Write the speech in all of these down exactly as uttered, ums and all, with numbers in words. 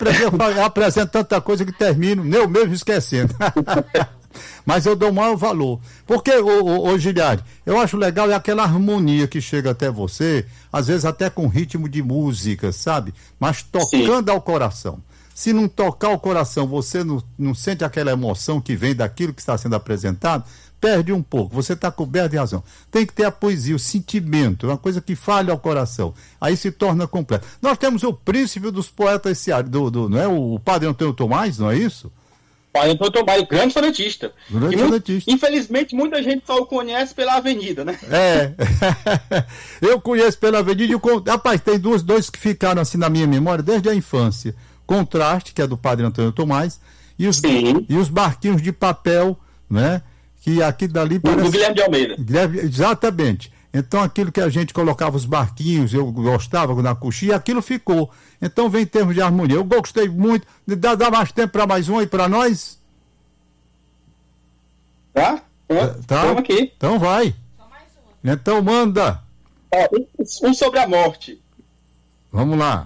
eu apresento tanta coisa que termino, nem eu mesmo esquecendo. Mas eu dou o maior valor. Porque, ô, ô, ô Giliard, eu acho legal é aquela harmonia que chega até você, às vezes até com ritmo de música, sabe? Mas tocando Sim. ao coração. Se não tocar o coração, você não, não sente aquela emoção que vem daquilo que está sendo apresentado, perde um pouco. Você está coberto de razão. Tem que ter a poesia, o sentimento, uma coisa que fale ao coração. Aí se torna completo. Nós temos o príncipe dos poetas cearenses, do, do, não é? O padre Antônio Tomás, não é isso? Padre Antônio Tomás, grande sonetista. Grande muito, sonetista. Infelizmente, muita gente só o conhece pela avenida, né? É. Eu conheço pela avenida e o... Rapaz, tem dois, dois que ficaram assim na minha memória desde a infância. Contraste, que é do padre Antônio Tomás, e os, e os barquinhos de papel, né? Que aqui dali parece... Do Guilherme de Almeida. Exatamente. Então aquilo que a gente colocava os barquinhos, eu gostava na coxinha, aquilo ficou. Então vem em termos de harmonia. Eu gostei muito. Dá, dá mais tempo para mais um aí para nós? Tá? Tá. Tá? Aqui. Então vai. Só mais uma. Então manda. Um sobre a morte. Vamos lá.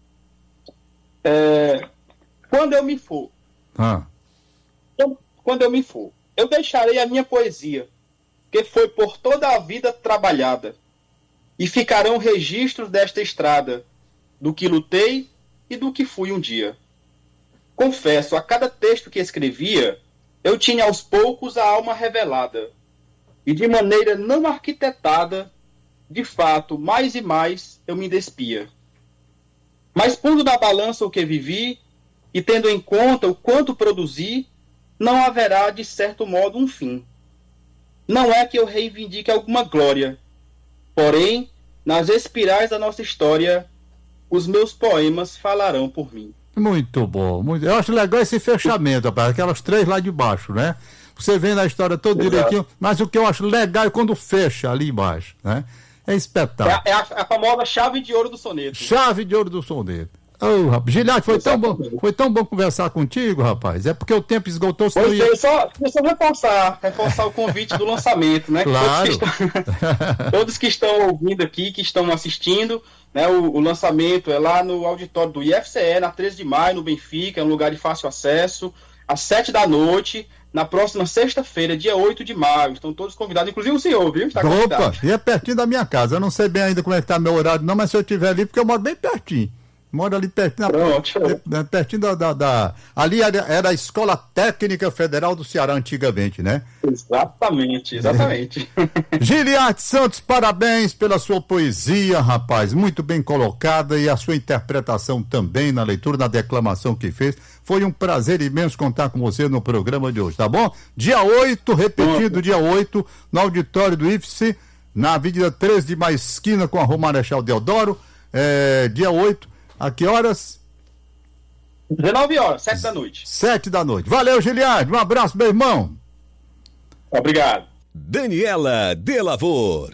É... Quando eu me for. Ah. Quando eu me for. Eu deixarei a minha poesia, que foi por toda a vida trabalhada, e ficarão registros desta estrada, do que lutei e do que fui um dia. Confesso, a cada texto que escrevia, eu tinha aos poucos a alma revelada, e de maneira não arquitetada, de fato, mais e mais eu me despia. Mas pondo na balança o que vivi, e tendo em conta o quanto produzi, não haverá, de certo modo, um fim. Não é que eu reivindique alguma glória, porém, nas espirais da nossa história, os meus poemas falarão por mim. Muito bom. Muito... Eu acho legal esse fechamento, rapaz, aquelas três lá de baixo, né? Você vê na história toda direitinho, mas o que eu acho legal é quando fecha ali embaixo, né? É espetáculo. É a, é a famosa chave de ouro do soneto. Chave de ouro do soneto. Oh, rapaz. Giliard, foi tão bom, foi tão bom conversar contigo, rapaz. É porque o tempo esgotou. Pois ia... é, só, só reforçar, reforçar o convite do lançamento, né? Claro. Todos que, estão, todos que estão ouvindo aqui, que estão assistindo, né? O, o lançamento é lá no auditório do I F C E, na treze de maio, no Benfica, é um lugar de fácil acesso, às sete da noite, na próxima sexta-feira, dia oito de maio. Estão todos convidados, inclusive o senhor, viu? Está convidado. Opa, e é pertinho da minha casa. Eu não sei bem ainda como é que tá meu horário, não, mas se eu estiver ali, porque eu moro bem pertinho. Mora ali pertinho, na, pertinho da, da, da... Ali era, era a Escola Técnica Federal do Ceará antigamente, né? Exatamente, exatamente. Giliard Santos, parabéns pela sua poesia, rapaz, muito bem colocada, e a sua interpretação também na leitura, na declamação que fez. Foi um prazer imenso contar com você no programa de hoje, tá bom? Dia oito, repetido, dia oito, no auditório do I F C, na Avenida treze de Maio, esquina com a Rua Marechal Deodoro, é, dia oito. A que horas? dezenove horas, sete da noite. sete da noite. Valeu, Giliard. Um abraço, meu irmão. Obrigado. Daniela Delavor.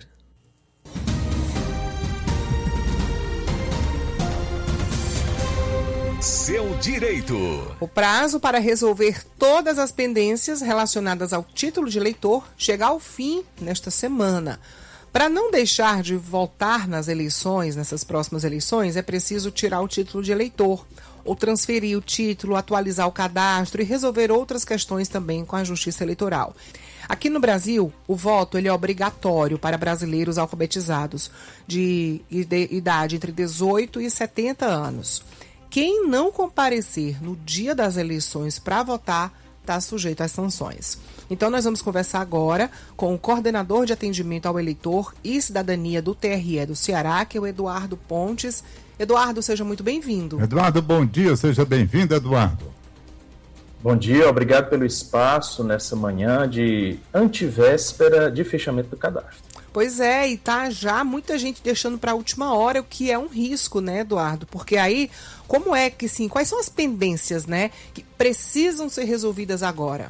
Seu direito. O prazo para resolver todas as pendências relacionadas ao título de eleitor chega ao fim nesta semana. Para não deixar de votar nas eleições, nessas próximas eleições, é preciso tirar o título de eleitor, ou transferir o título, atualizar o cadastro e resolver outras questões também com a Justiça Eleitoral. Aqui no Brasil, o voto ele é obrigatório para brasileiros alfabetizados de idade entre dezoito e setenta anos. Quem não comparecer no dia das eleições para votar está sujeito às sanções. Então nós vamos conversar agora com o coordenador de atendimento ao eleitor e cidadania do T R E do Ceará, que é o Eduardo Pontes. Eduardo, seja muito bem-vindo. Eduardo, bom dia, seja bem-vindo, Eduardo. Bom dia, obrigado pelo espaço nessa manhã de antivéspera de fechamento do cadastro. Pois é, e tá já muita gente deixando para a última hora, o que é um risco, né, Eduardo? Porque aí, como é que, sim, quais são as pendências, né, que precisam ser resolvidas agora?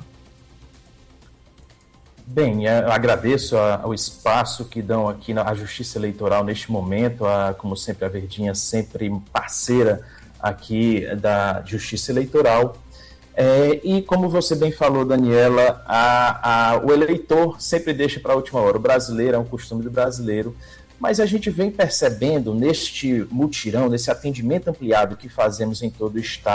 Bem, eu agradeço a, o espaço que dão aqui na Justiça Eleitoral neste momento, a, como sempre a Verdinha, sempre parceira aqui da Justiça Eleitoral. É, e como você bem falou, Daniela, a, a, o eleitor sempre deixa para a última hora. O brasileiro é um costume do brasileiro, mas a gente vem percebendo neste mutirão, nesse atendimento ampliado que fazemos em todo o estado,